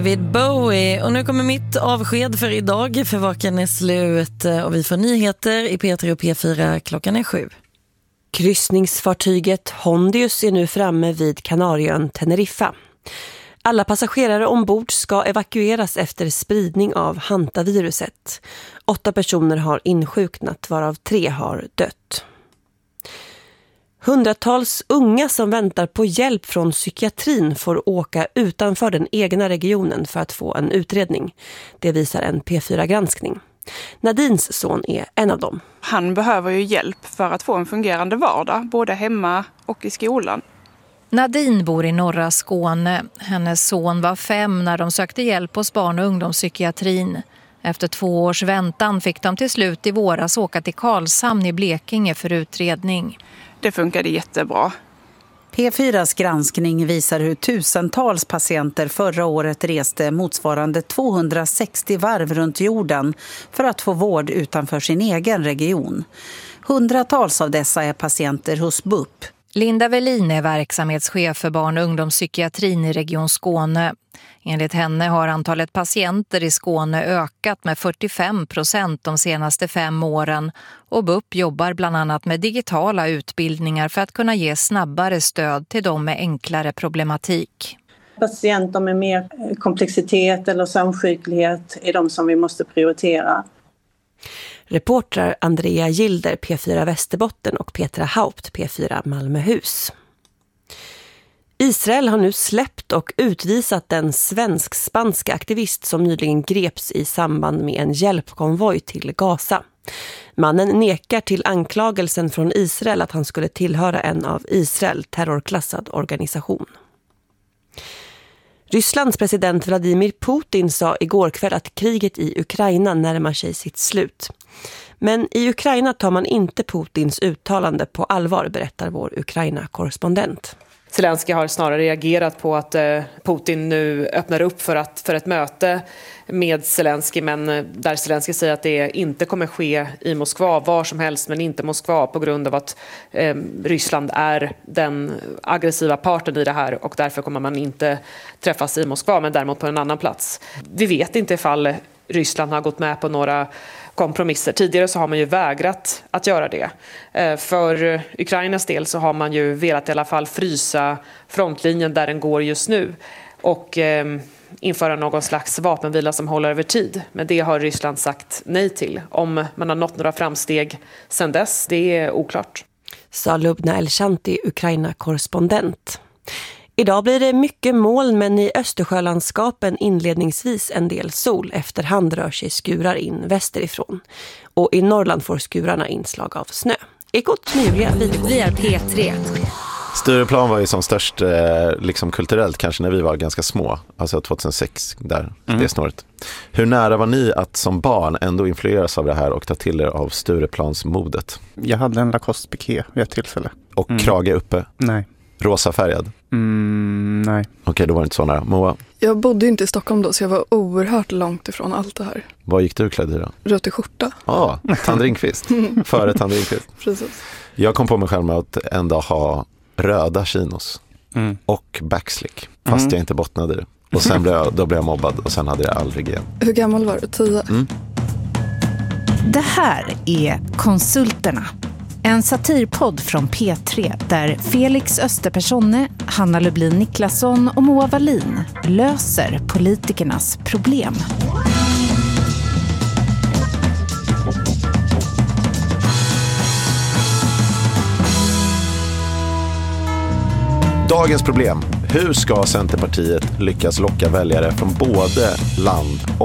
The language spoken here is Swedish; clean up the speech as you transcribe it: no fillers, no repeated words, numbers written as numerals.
Vid Bowie, och nu kommer mitt avsked för idag, för vaken är slut och vi får nyheter i P3 och P4 klockan är 7. Kryssningsfartyget Hondius är nu framme vid Kanarieön Teneriffa. Alla passagerare ombord ska evakueras efter spridning av hantaviruset. 8 personer har insjuknat, varav 3 har dött. Hundratals unga som väntar på hjälp från psykiatrin får åka utanför den egna regionen för att få en utredning. Det visar en P4-granskning. Nadins son är en av dem. Han behöver ju hjälp för att få en fungerande vardag, både hemma och i skolan. Nadine bor i norra Skåne. Hennes son var 5 när de sökte hjälp hos barn- och ungdomspsykiatrin. Efter 2 års väntan fick de till slut i våras åka till Karlshamn i Blekinge för utredning. Det funkade jättebra. P4s granskning visar hur tusentals patienter förra året reste motsvarande 260 varv runt jorden för att få vård utanför sin egen region. Hundratals av dessa är patienter hos BUP. Linda Velin är verksamhetschef för barn- och ungdomspsykiatrin i Region Skåne. Enligt henne har antalet patienter i Skåne ökat med 45% de senaste 5 åren och BUP jobbar bland annat med digitala utbildningar för att kunna ge snabbare stöd till dem med enklare problematik. Patienter med mer komplexitet eller samsjuklighet är de som vi måste prioritera. Reportrar Andrea Gilder, P4 Västerbotten, och Petra Haupt, P4 Malmöhus. Israel har nu släppt och utvisat den svensk-spanska aktivist som nyligen greps i samband med en hjälpkonvoj till Gaza. Mannen nekar till anklagelsen från Israel att han skulle tillhöra en av Israel terrorklassad organisation. Rysslands president Vladimir Putin sa igår kväll att kriget i Ukraina närmar sig sitt slut. Men i Ukraina tar man inte Putins uttalande på allvar, berättar vår Ukraina-korrespondent. Zelensky har snarare reagerat på att Putin nu öppnar upp för ett möte med Zelensky, men där Zelensky säger att det inte kommer ske i Moskva, var som helst, men inte Moskva, på grund av att Ryssland är den aggressiva parten i det här och därför kommer man inte träffas i Moskva, men däremot på en annan plats. Vi vet inte ifall Ryssland har gått med på några kompromisser. Tidigare så har man ju vägrat att göra det. För Ukrainas del så har man ju velat i alla fall frysa frontlinjen där den går just nu och införa någon slags vapenvila som håller över tid. Men det har Ryssland sagt nej till. Om man har nått några framsteg sedan dess, det är oklart. Sa Lubna Elshanti, Ukraina-korrespondent. Idag blir det mycket moln, men i Östersjölandskapen inledningsvis en del sol. Efterhand rör sig skurar in västerifrån. Och i Norrland får skurarna inslag av snö. Ekot med Julia Widegård. Vi är P3. Stureplan var ju som störst liksom kulturellt kanske när vi var ganska små. Alltså 2006 där, det snåret. Hur nära var ni att som barn ändå influeras av det här och ta till er av Stureplansmodet? Jag hade en Lacoste-piké vid ett tillfälle. Och krage uppe? Nej. Rosa färgad? Nej. Okej, då var det inte så nära. Moa? Jag bodde inte i Stockholm då, så jag var oerhört långt ifrån allt det här. Vad gick du klädd i då? Röt skjorta. Ja, Tandringqvist. Före Tandringqvist. Precis. Jag kom på mig själv med att en dag ha röda chinos och backslick. Fast jag inte bottnade i det. Och sen blev jag mobbad och sen hade jag aldrig igen. Hur gammal var du? 10? Det här är Konsulterna. En satirpodd från P3 där Felix Österpersonne, Hanna Lublin Niklasson och Moa Wallin löser politikernas problem. Dagens problem. Hur ska Centerpartiet lyckas locka väljare från både land